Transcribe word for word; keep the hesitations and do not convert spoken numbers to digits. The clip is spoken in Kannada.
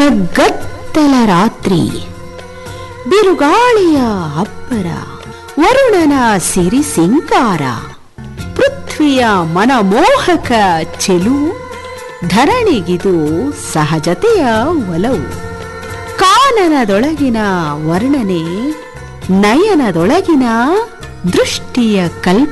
ಕಗ್ಗತ್ತಲ ರಾತ್ರಿ, ಬಿರುಗಾಳಿಯ ಅಬ್ಬರ, ವರುಣನ ಸಿರಿ ಸಿಂಗಾರ, ಪೃಥ್ವಿಯ ಮನಮೋಹಕ ಚೆಲುವು, ಧರಣಿಗಿದು ಸಹಜತೆಯ ಒಲವು. ಕಾನನದೊಳಗಿನ ವರ್ಣನೆ, ನಯನದೊಳಗಿನ ದೃಷ್ಟಿಯ ಕಲ್ಪ